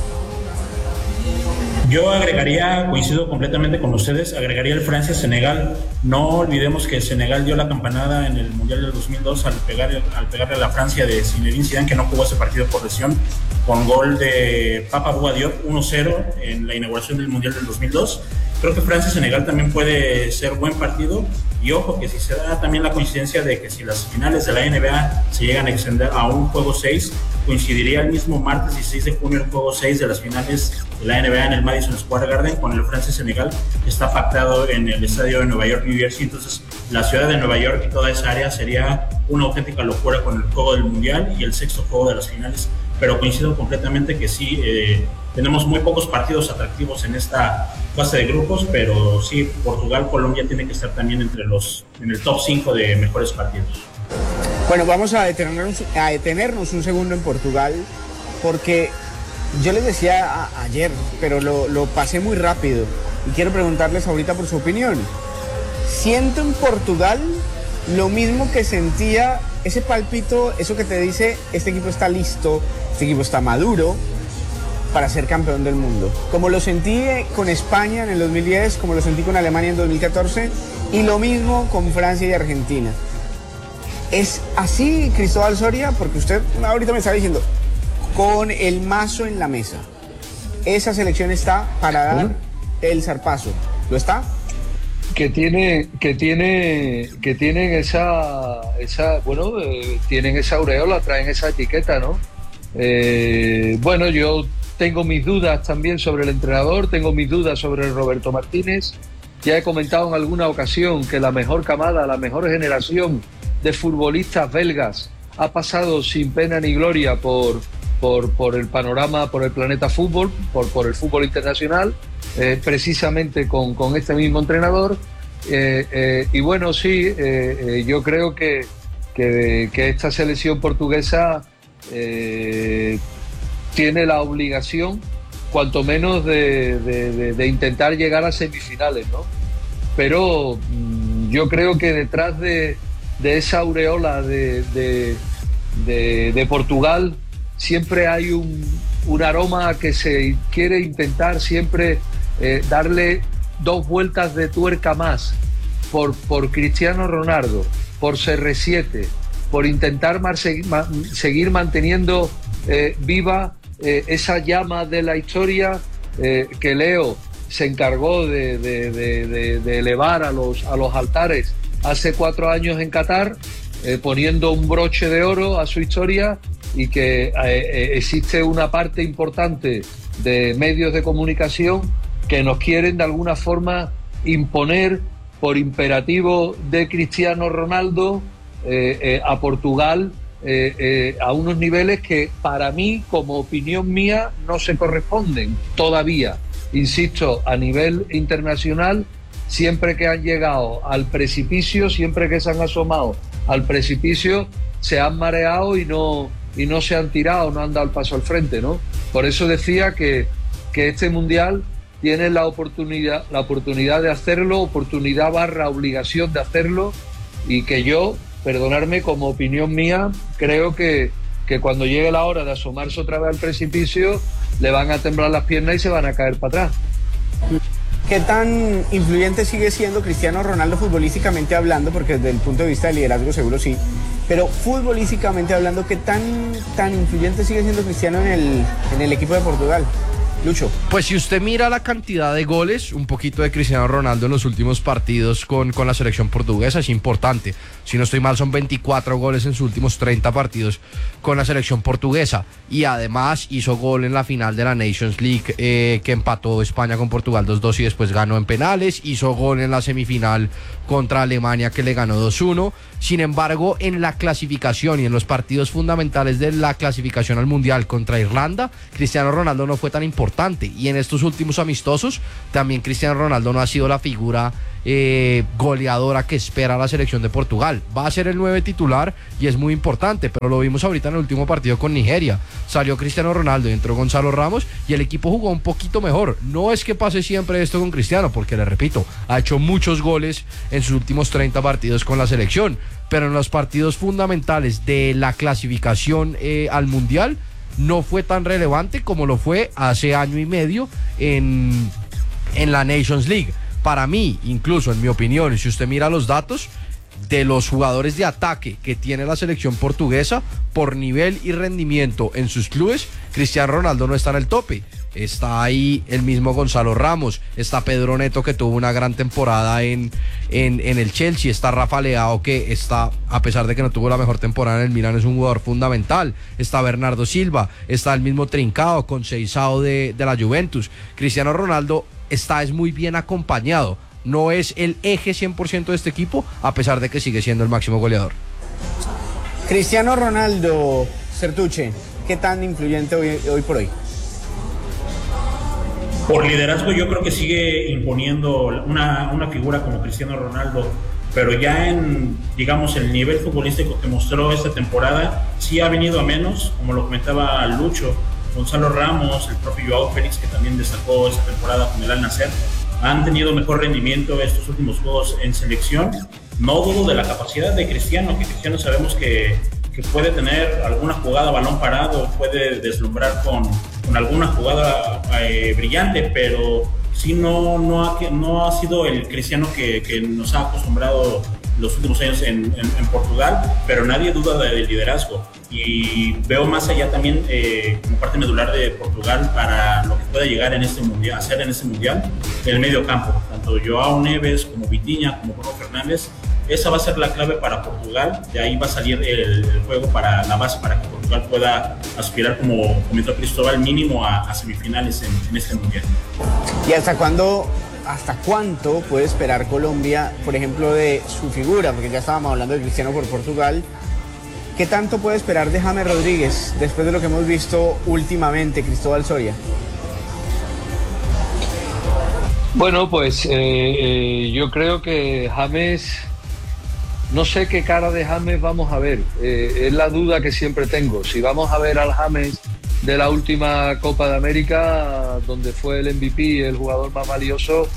Yo coincido completamente con ustedes, agregaría el Francia-Senegal. No olvidemos que Senegal dio la campanada en el Mundial del 2002 al pegarle a la Francia de Zinedine Zidane, que no jugó ese partido por lesión, con gol de Papa Bouba Diop 1-0 en la inauguración del Mundial del 2002. Creo que Francia-Senegal también puede ser buen partido, y ojo que si se da también la coincidencia de que si las finales de la NBA se llegan a extender a un juego 6, coincidiría el mismo martes 16 de junio el juego 6 de las finales de la NBA en el Madison Square Garden con el Francia-Senegal, que está pactado en el estadio de Nueva York, New Jersey. Entonces la ciudad de Nueva York y toda esa área sería una auténtica locura con el juego del Mundial y el 6º juego de las finales, pero coincido completamente que sí, tenemos muy pocos partidos atractivos en esta fase de grupos, pero sí, Portugal-Colombia tiene que estar también en el top 5 de mejores partidos. Bueno, vamos a detenernos un segundo en Portugal, porque yo les decía ayer, pero lo pasé muy rápido, y quiero preguntarles ahorita por su opinión. Siento en Portugal lo mismo que sentía, ese palpito, eso que te dice, este equipo está listo, este equipo está maduro para ser campeón del mundo. Como lo sentí con España en el 2010, como lo sentí con Alemania en 2014, y lo mismo con Francia y Argentina. ¿Es así, Cristóbal Soria? Porque usted ahorita me estaba diciendo, con el mazo en la mesa, esa selección está para dar el zarpazo. ¿Lo está? Tienen esa aureola, traen esa etiqueta, ¿no? Bueno, yo tengo mis dudas también sobre el entrenador, tengo mis dudas sobre Roberto Martínez. Ya he comentado en alguna ocasión que la mejor camada, la mejor generación de futbolistas belgas ha pasado sin pena ni gloria por el panorama, por el planeta fútbol, por el fútbol internacional, precisamente con este mismo entrenador. Y bueno, sí, yo creo que esta selección portuguesa tiene la obligación, cuanto menos, de intentar llegar a semifinales, ¿no? Pero yo creo que detrás de esa aureola de Portugal siempre hay un aroma que se quiere intentar siempre darle 2 vueltas de tuerca más por Cristiano Ronaldo, por CR7, por intentar seguir manteniendo viva esa llama de la historia que Leo se encargó de elevar a los altares hace 4 años en Qatar, poniendo un broche de oro a su historia, y que existe una parte importante de medios de comunicación que nos quieren de alguna forma imponer por imperativo de Cristiano Ronaldo a Portugal a unos niveles que para mí, como opinión mía, no se corresponden todavía. Insisto, a nivel internacional, siempre que han llegado al precipicio, siempre que se han asomado al precipicio, se han mareado y no se han tirado, no han dado el paso al frente, ¿no? Por eso decía que este Mundial tiene la oportunidad de hacerlo, oportunidad / obligación de hacerlo, y que yo, perdonarme, como opinión mía, creo que cuando llegue la hora de asomarse otra vez al precipicio, le van a temblar las piernas y se van a caer para atrás. ¿Qué tan influyente sigue siendo Cristiano Ronaldo futbolísticamente hablando? Porque desde el punto de vista de liderazgo seguro sí, pero futbolísticamente hablando, ¿qué tan influyente sigue siendo Cristiano en el equipo de Portugal? Lucho. Pues si usted mira la cantidad de goles, un poquito de Cristiano Ronaldo en los últimos partidos con la selección portuguesa es importante. Si no estoy mal, son 24 goles en sus últimos 30 partidos con la selección portuguesa. Y además hizo gol en la final de la Nations League que empató España con Portugal 2-2 y después ganó en penales. Hizo gol en la semifinal contra Alemania que le ganó 2-1. Sin embargo, en la clasificación y en los partidos fundamentales de la clasificación al Mundial contra Irlanda, Cristiano Ronaldo no fue tan importante. Y en estos últimos amistosos, también Cristiano Ronaldo no ha sido la figura goleadora que espera la selección de Portugal. Va a ser el 9 titular y es muy importante, pero lo vimos ahorita en el último partido con Nigeria. Salió Cristiano Ronaldo y entró Gonzalo Ramos y el equipo jugó un poquito mejor. No es que pase siempre esto con Cristiano, porque le repito, ha hecho muchos goles en sus últimos 30 partidos con la selección, pero en los partidos fundamentales de la clasificación al Mundial no fue tan relevante como lo fue hace año y medio en la Nations League. Para mí, incluso en mi opinión, y si usted mira los datos de los jugadores de ataque que tiene la selección portuguesa, por nivel y rendimiento en sus clubes, Cristiano Ronaldo no está en el tope. Está ahí el mismo Gonzalo Ramos, está Pedro Neto, que tuvo una gran temporada en el Chelsea, está Rafa Leao, que está, a pesar de que no tuvo la mejor temporada en el Milan, es un jugador fundamental, está Bernardo Silva, está el mismo Trincao con Seisao de la Juventus. Cristiano Ronaldo es muy bien acompañado, no es el eje 100% de este equipo, a pesar de que sigue siendo el máximo goleador. Cristiano Ronaldo, Sertuche, ¿qué tan influyente hoy por hoy? Por liderazgo yo creo que sigue imponiendo una figura como Cristiano Ronaldo, pero ya en, digamos, el nivel futbolístico que mostró esta temporada sí ha venido a menos, como lo comentaba Lucho. Gonzalo Ramos, el propio Joao Félix, que también destacó esta temporada con el Al Nassr, han tenido mejor rendimiento estos últimos juegos en selección. No dudo de la capacidad de Cristiano, que Cristiano sabemos que puede tener alguna jugada a balón parado, puede deslumbrar con alguna jugada brillante, pero sí no ha sido el Cristiano que nos ha acostumbrado los últimos años en Portugal, pero nadie duda del liderazgo. Y veo más allá también como parte medular de Portugal para lo que pueda llegar en este mundial, hacer en este mundial, en el medio campo, tanto Joao Neves como Vitinha como Bruno Fernández. Esa va a ser la clave para Portugal, de ahí va a salir el juego para la base para que Portugal pueda aspirar, como comentó Cristóbal, mínimo a semifinales en este mundial. ¿Y hasta cuánto puede esperar Colombia, por ejemplo, de su figura? Porque ya estábamos hablando de Cristiano por Portugal. ¿Qué tanto puede esperar de James Rodríguez después de lo que hemos visto últimamente, Cristóbal Soria? Bueno, pues yo creo que James, no sé qué cara de James vamos a ver. Es la duda que siempre tengo. Si vamos a ver al James de la última Copa de América, donde fue el MVP, el jugador más valioso,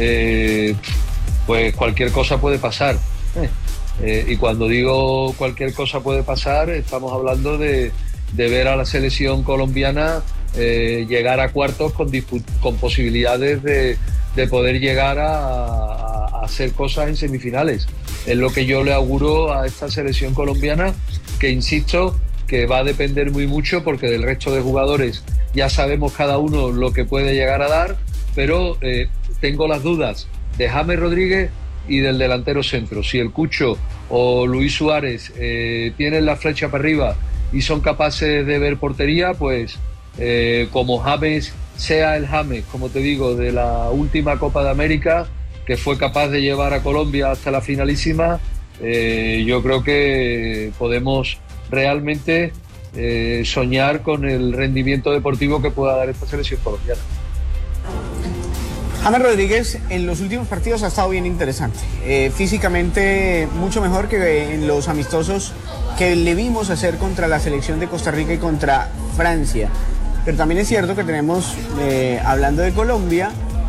pues cualquier cosa puede pasar. Y cuando digo cualquier cosa puede pasar, estamos hablando de ver a la selección colombiana llegar a cuartos con posibilidades de poder llegar a hacer cosas en semifinales. Es lo que yo le auguro a esta selección colombiana, que insisto, que va a depender muy mucho, porque del resto de jugadores ya sabemos cada uno lo que puede llegar a dar, pero tengo las dudas de James Rodríguez y del delantero centro. Si el Cucho o Luis Suárez tienen la flecha para arriba y son capaces de ver portería, pues como James sea el James, como te digo, de la última Copa de América, que fue capaz de llevar a Colombia hasta la finalísima, yo creo que podemos realmente soñar con el rendimiento deportivo que pueda dar esta selección colombiana. James Rodríguez en los últimos partidos ha estado bien interesante, físicamente mucho mejor que en los amistosos que le vimos hacer contra la selección de Costa Rica y contra Francia. Pero también es cierto que tenemos, hablando de Colombia,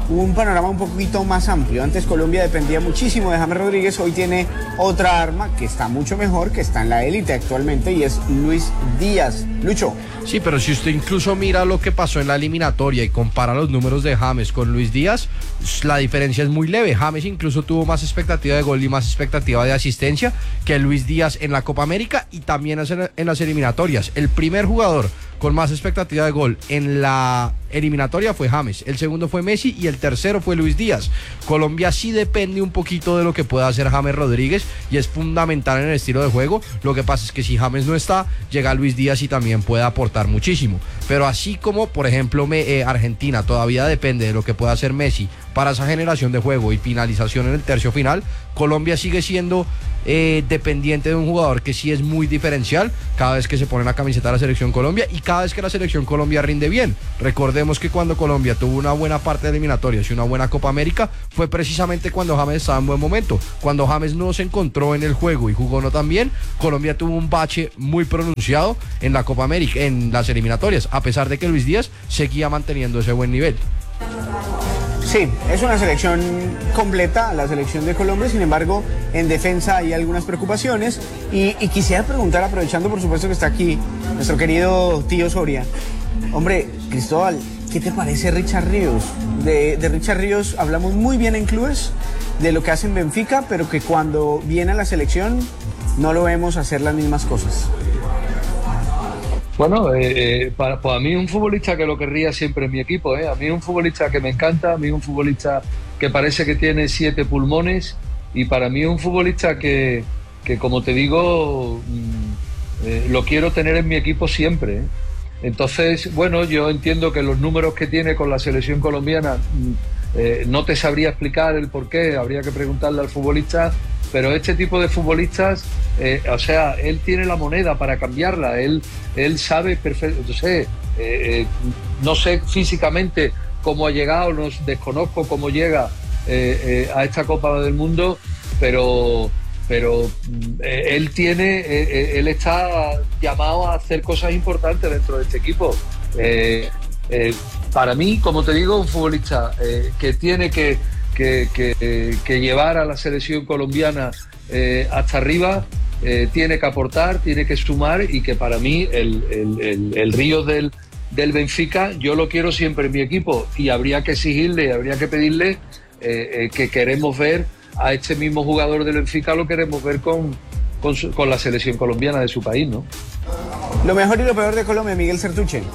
un panorama un poquito más amplio. Antes Colombia dependía muchísimo de James Rodríguez, hoy tiene otra arma que está mucho mejor, que está en la élite actualmente, y es Luis Díaz. Lucho. Sí, pero si usted incluso mira lo que pasó en la eliminatoria y compara los números de James con Luis Díaz, la diferencia es muy leve. James incluso tuvo más expectativa de gol y más expectativa de asistencia que Luis Díaz en la Copa América y también en las eliminatorias. El primer jugador con más expectativa de gol en la eliminatoria fue James, el segundo fue Messi y el tercero fue Luis Díaz. Colombia sí depende un poquito de lo que pueda hacer James Rodríguez y es fundamental en el estilo de juego. Lo que pasa es que si James no está, llega Luis Díaz y también puede aportar muchísimo. Pero así como, por ejemplo, Argentina todavía depende de lo que pueda hacer Messi para esa generación de juego y finalización en el tercio final, Colombia sigue siendo dependiente de un jugador que sí es muy diferencial cada vez que se pone la camiseta de la Selección Colombia y cada vez que la Selección Colombia rinde bien. Recordemos que cuando Colombia tuvo una buena parte de eliminatorias y una buena Copa América fue precisamente cuando James estaba en buen momento. Cuando James no se encontró en el juego y jugó no tan bien, Colombia tuvo un bache muy pronunciado en la Copa América, en las eliminatorias, a pesar de que Luis Díaz seguía manteniendo ese buen nivel. Sí, es una selección completa, la selección de Colombia, sin embargo, en defensa hay algunas preocupaciones y quisiera preguntar, aprovechando por supuesto que está aquí nuestro querido tío Soria. Hombre, Cristóbal, ¿qué te parece Richard Ríos? De Richard Ríos hablamos muy bien en clubes, de lo que hace en Benfica, pero que cuando viene a la selección no lo vemos hacer las mismas cosas. Bueno, para mí es un futbolista que lo querría siempre en mi equipo. A mí es un futbolista que me encanta, a mí es un futbolista que parece que tiene 7 pulmones y para mí es un futbolista que como te digo, lo quiero tener en mi equipo siempre. Entonces, bueno, yo entiendo que los números que tiene con la selección colombiana no te sabría explicar el por qué, habría que preguntarle al futbolista, pero este tipo de futbolistas, o sea, él tiene la moneda para cambiarla, él sabe perfecto, no sé físicamente cómo ha llegado, desconozco cómo llega a esta Copa del Mundo, pero él está llamado a hacer cosas importantes dentro de este equipo. Para mí, como te digo, un futbolista que tiene que llevar a la selección colombiana hasta arriba, tiene que aportar, tiene que sumar y que para mí el Ríos del Benfica yo lo quiero siempre en mi equipo y habría que exigirle, habría que pedirle que queremos ver a este mismo jugador del Benfica, lo queremos ver con la selección colombiana de su país, ¿no? Lo mejor y lo peor de Colombia, Miguel Sertuche.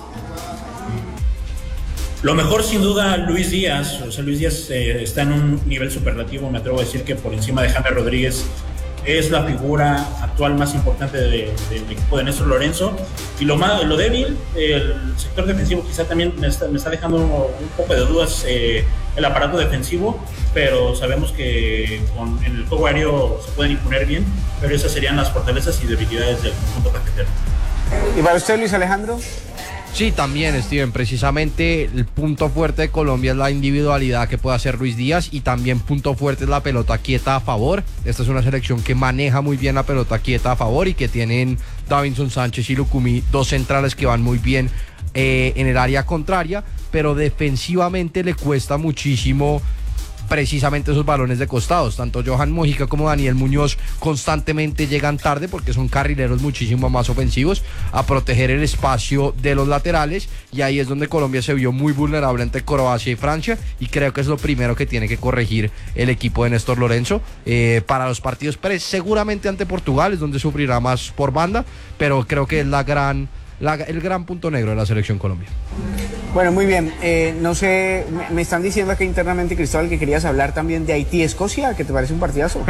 Lo mejor sin duda Luis Díaz, o sea, Luis Díaz está en un nivel superlativo, me atrevo a decir que por encima de James Rodríguez es la figura actual más importante del equipo de Néstor Lorenzo. Y lo débil, el sector defensivo quizá también me está dejando un poco de dudas el aparato defensivo, pero sabemos que en el juego aéreo se pueden imponer bien, pero esas serían las fortalezas y debilidades del conjunto cafetero. ¿Y para usted, Luis Alejandro? Sí, también, Steven, precisamente el punto fuerte de Colombia es la individualidad que puede hacer Luis Díaz y también punto fuerte es la pelota quieta a favor. Esta es una selección que maneja muy bien la pelota quieta a favor y que tienen Davinson Sánchez y Lucumí, dos centrales que van muy bien en el área contraria, pero defensivamente le cuesta muchísimo precisamente esos balones de costados. Tanto Johan Mojica como Daniel Muñoz constantemente llegan tarde porque son carrileros muchísimo más ofensivos a proteger el espacio de los laterales y ahí es donde Colombia se vio muy vulnerable ante Croacia y Francia y creo que es lo primero que tiene que corregir el equipo de Néstor Lorenzo para los partidos seguramente ante Portugal es donde sufrirá más por banda, pero creo que es el gran punto negro de la selección Colombia. Bueno, muy bien. No sé, me están diciendo acá internamente, Cristóbal, que querías hablar también de Haití-Escocia, que te parece un partidazo.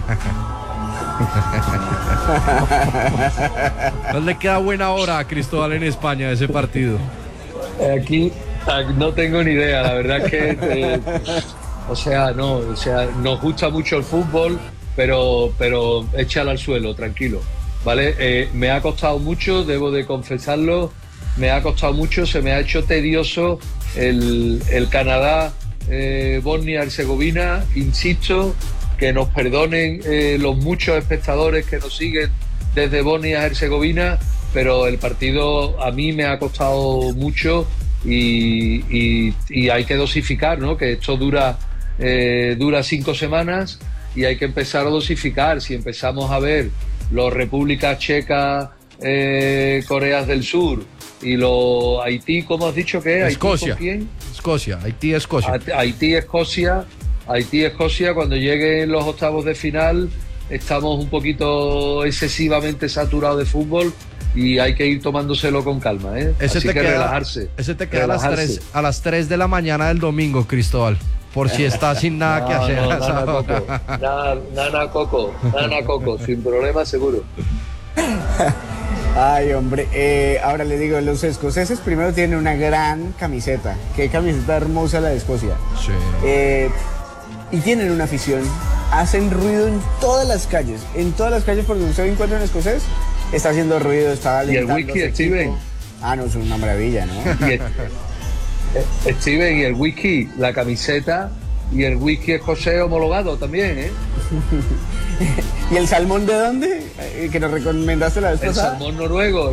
No le queda buena hora a Cristóbal en España ese partido. Aquí no tengo ni idea, la verdad es que nos gusta mucho el fútbol, pero échalo al suelo, tranquilo, ¿vale? Me ha costado mucho, debo de confesarlo. Me ha costado mucho, se me ha hecho tedioso el Canadá, Bosnia-Herzegovina. Insisto, que nos perdonen los muchos espectadores que nos siguen desde Bosnia-Herzegovina, pero el partido a mí me ha costado mucho y hay que dosificar, ¿no? Que esto dura 5 semanas y hay que empezar a dosificar. Si empezamos a ver los República Checa, Coreas del Sur y los Haití, ¿cómo has dicho que es? Escocia. ¿Haití con quién? Escocia, Haití, Escocia. Haití, Escocia, cuando lleguen los octavos de final, estamos un poquito excesivamente saturados de fútbol y hay que ir tomándoselo con calma, ¿eh? Ese Así te que queda, relajarse. Ese te queda a las 3 de la mañana del domingo, Cristóbal. Por si estás sin nada que hacer. Nana Coco, sin problema seguro. Ay, hombre, ahora le digo, los escoceses primero tienen una gran camiseta. Qué camiseta hermosa la de Escocia. Sí. Y tienen una afición. Hacen ruido en todas las calles. En todas las calles por donde usted encuentra un escocés, está haciendo ruido, está alentando. ¿Y el whisky, Steven? Ah, no, es una maravilla, ¿no? Steven, y el whisky, la camiseta y el whisky escocés homologado también, ¿eh? ¿Y el salmón de dónde? Que nos recomendaste la vez pasada. El salmón noruego.